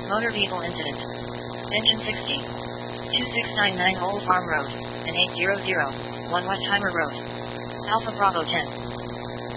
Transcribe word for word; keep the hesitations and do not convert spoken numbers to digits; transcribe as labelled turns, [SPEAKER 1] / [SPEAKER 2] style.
[SPEAKER 1] Motor vehicle incident. Engine sixty. two six nine nine Old Farm Road, and eight zero zero one Westheimer Road. Alpha Bravo ten.